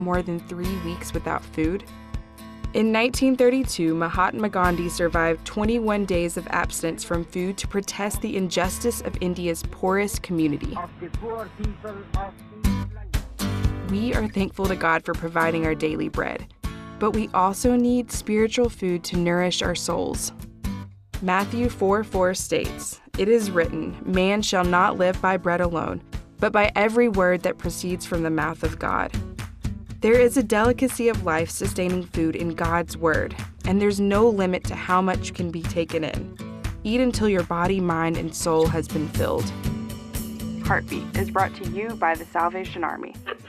more than 3 weeks without food? In 1932, Mahatma Gandhi survived 21 days of abstinence from food to protest the injustice of India's poorest community. We are thankful to God for providing our daily bread, but we also need spiritual food to nourish our souls. Matthew 4:4 states, "It is written, man shall not live by bread alone, but by every word that proceeds from the mouth of God." There is a delicacy of life-sustaining food in God's Word, and there's no limit to how much can be taken in. Eat until your body, mind, and soul has been filled. Heartbeat is brought to you by the Salvation Army.